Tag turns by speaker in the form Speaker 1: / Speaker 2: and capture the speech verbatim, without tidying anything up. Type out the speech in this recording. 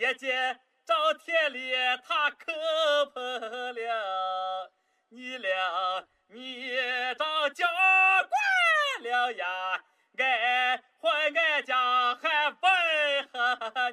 Speaker 1: 姐姐找田里他磕碰了，你俩你找教官了呀，爱还爱家还不